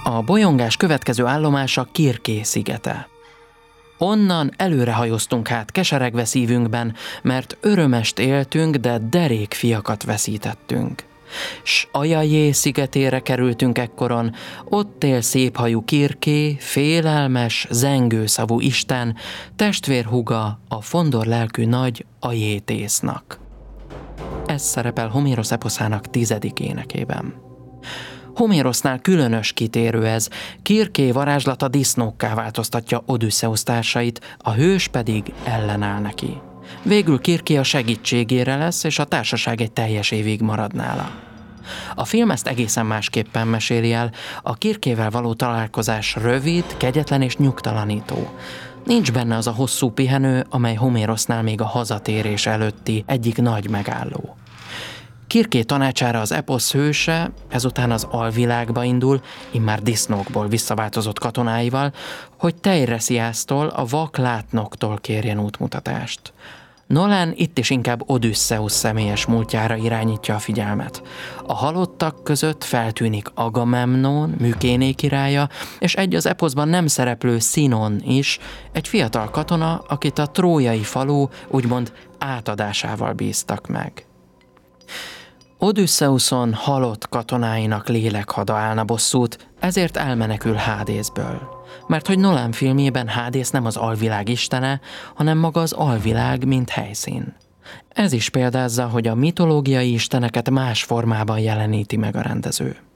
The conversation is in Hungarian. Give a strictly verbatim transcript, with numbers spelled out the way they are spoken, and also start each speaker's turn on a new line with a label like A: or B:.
A: A bolyongás következő állomása Kirké szigete. Onnan előrehajoztunk hát keseregve szívünkben, mert örömest éltünk, de derék fiakat veszítettünk. S Ajajé szigetére kerültünk ekkoron, ott él széphajú Kirké, félelmes, zengőszavú isten, testvérhúga a fondor lelkű nagy Ajétésznak. Ez szerepel Homérosz eposzának tizedik énekében. Homérosznál különös kitérő ez, Kirké varázslata disznókká változtatja Odüsszeusz társait, a hős pedig ellenáll neki. Végül Kirké a segítségére lesz, és a társaság egy teljes évig marad nála. A film ezt egészen másképpen meséli el, a Kirkével való találkozás rövid, kegyetlen és nyugtalanító. Nincs benne az a hosszú pihenő, amely Homérosznál még a hazatérés előtti egyik nagy megálló. Kirké tanácsára az eposz hőse ezután az alvilágba indul, immár disznókból visszaváltozott katonáival, hogy Teiresiasztól, a vak látnoktól kérjen útmutatást. Nolan itt is inkább Odüsszeusz személyes múltjára irányítja a figyelmet. A halottak között feltűnik Agamemnon, Mükéné királya, és egy az eposzban nem szereplő Sinon is, egy fiatal katona, akit a trójai falu úgymond átadásával bíztak meg. Odüsszeuszon halott katonáinak lélekhada állna bosszút, ezért elmenekül Hádészből. Mert hogy Nolan filmjében Hádész nem az alvilág istene, hanem maga az alvilág, mint helyszín. Ez is példázza, hogy a mitológiai isteneket más formában jeleníti meg a rendező.